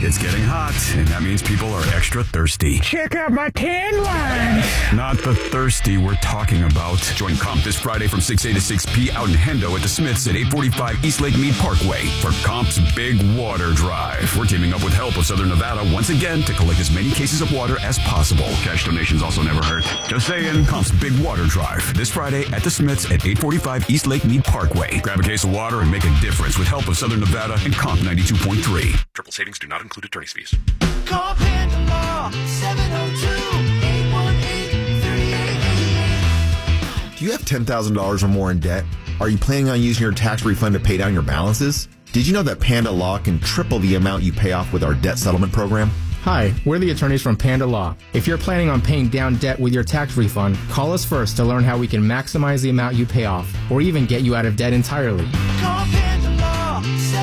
It's getting hot, and that means people are extra thirsty. Check out my tan line. Not the thirsty we're talking about. Join Comp this Friday from 6 a to 6 p out in Hendo at the Smiths at 845 East Lake Mead Parkway for Comp's Big Water Drive. We're teaming up with Help of Southern Nevada once again to collect as many cases of water as possible. Cash donations also never hurt. Just saying, Comp's Big Water Drive this Friday at the Smiths at 845 East Lake Mead Parkway. Grab a case of water and make a difference with Help of Southern Nevada and Comp 92.3. Triple savings do not include attorney's fees. Call Panda Law, 702-818-3888. Do you have $10,000 or more in debt? Are you planning on using your tax refund to pay down your balances? Did you know that Panda Law can triple the amount you pay off with our debt settlement program? Hi, we're the attorneys from Panda Law. If you're planning on paying down debt with your tax refund, call us first to learn how we can maximize the amount you pay off, or even get you out of debt entirely. Call Panda Law,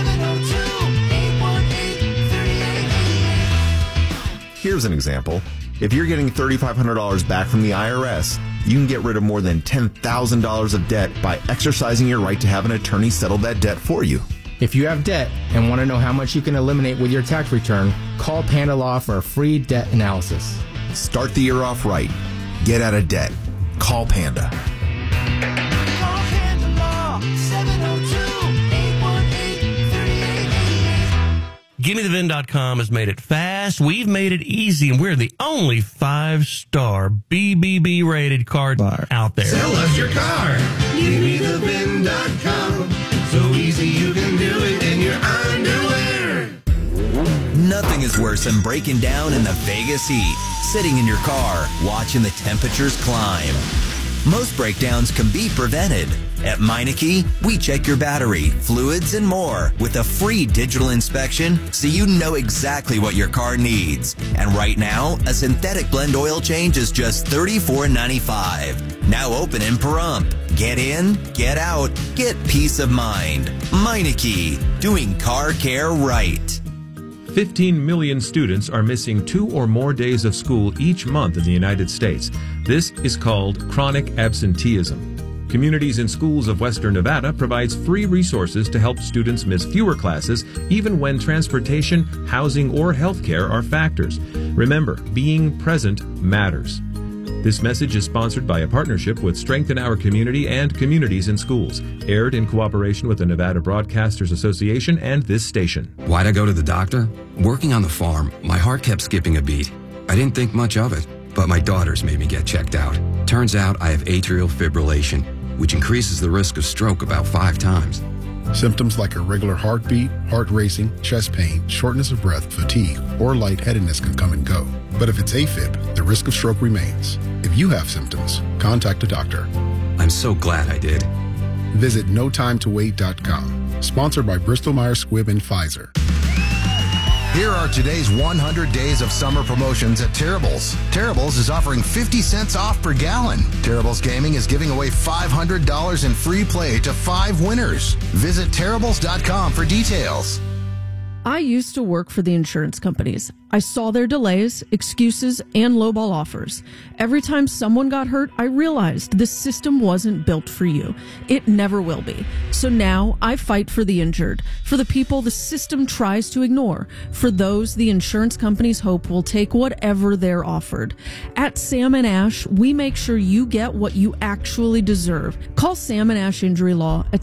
702-818-3888. Here's an example. If you're getting $3,500 back from the IRS, you can get rid of more than $10,000 of debt by exercising your right to have an attorney settle that debt for you. If you have debt and want to know how much you can eliminate with your tax return, call Panda Law for a free debt analysis. Start the year off right. Get out of debt. Call Panda. Call Panda Law, 702-818-3888. GimmeTheVin.com has made it fast. We've made it easy, and we're the only 5-star BBB rated car bar out there. Sell us your car. GimmeTheVin.com. So easy you can do it in your underwear. Nothing is worse than breaking down in the Vegas heat, sitting in your car, watching the temperatures climb. Most breakdowns can be prevented. At Meineke, we check your battery, fluids, and more with a free digital inspection so you know exactly what your car needs. And right now, a synthetic blend oil change is just $34.95. Now open in Pahrump. Get in, get out, get peace of mind. Meineke, doing car care right. 15 million students are missing 2 or more days of school each month in the United States. This is called chronic absenteeism. Communities and Schools of Western Nevada provides free resources to help students miss fewer classes, even when transportation, housing, or healthcare are factors. Remember, being present matters. This message is sponsored by a partnership with Strengthen Our Community and Communities in Schools, aired in cooperation with the Nevada Broadcasters Association and this station. Why'd I go to the doctor? Working on the farm, my heart kept skipping a beat. I didn't think much of it, but my daughters made me get checked out. Turns out I have atrial fibrillation, which increases the risk of stroke about 5 times. Symptoms like irregular heartbeat, heart racing, chest pain, shortness of breath, fatigue, or lightheadedness can come and go. But if it's AFib, the risk of stroke remains. If you have symptoms, contact a doctor. I'm so glad I did. Visit NoTimeToWait.com. Sponsored by Bristol-Myers Squibb and Pfizer. Here are today's 100 days of summer promotions at Terrible's. Terrible's is offering 50 cents off per gallon. Terrible's Gaming is giving away $500 in free play to 5 winners. Visit Terrible's.com for details. I used to work for the insurance companies. I saw their delays, excuses, and lowball offers. Every time someone got hurt, I realized this system wasn't built for you. It never will be. So now I fight for the injured, for the people the system tries to ignore, for those the insurance companies hope will take whatever they're offered. At Sam & Ash, we make sure you get what you actually deserve. Call Sam & Ash Injury Law at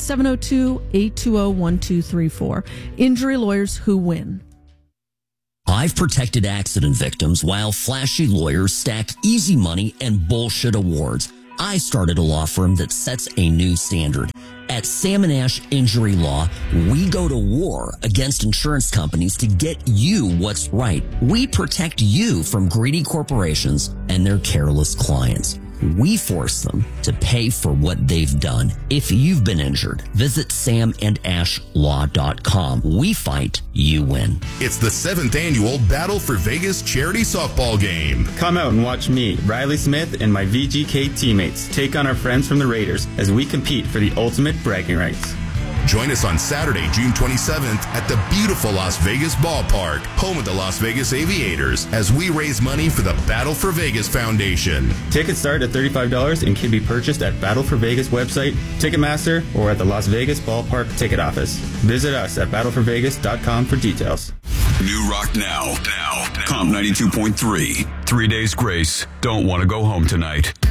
702-820-1234. Injury lawyers who win. I've protected accident victims while flashy lawyers stack easy money and bullshit awards. I started a law firm that sets a new standard. At Sam & Ash Injury Law, we go to war against insurance companies to get you what's right. We protect you from greedy corporations and their careless clients. We force them to pay for what they've done. If you've been injured, visit samandashlaw.com. We fight, you win. It's the 7th annual Battle for Vegas charity softball game. Come out and watch me, Riley Smith, and my VGK teammates take on our friends from the Raiders as we compete for the ultimate bragging rights. Join us on Saturday, June 27th at the beautiful Las Vegas Ballpark, home of the Las Vegas Aviators, as we raise money for the Battle for Vegas Foundation. Tickets start at $35 and can be purchased at Battle for Vegas website, Ticketmaster, or at the Las Vegas Ballpark ticket office. Visit us at battleforvegas.com for details. New Rock Now. Comp 92.3. 3 days grace. Don't want to go home tonight.